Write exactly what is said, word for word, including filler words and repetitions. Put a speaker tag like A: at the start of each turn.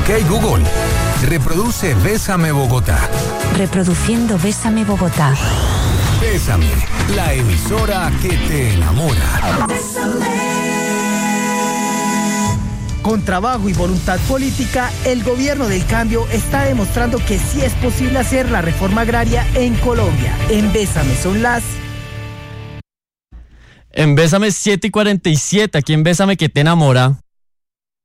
A: Ok, Google, reproduce Bésame Bogotá.
B: Reproduciendo Bésame Bogotá.
A: Bésame, la emisora que te enamora.
C: Con trabajo y voluntad política, el gobierno del cambio está demostrando que sí es posible hacer la reforma agraria en Colombia. En Bésame son las...
D: En Bésame siete y cuarenta y siete, aquí en Bésame que te enamora.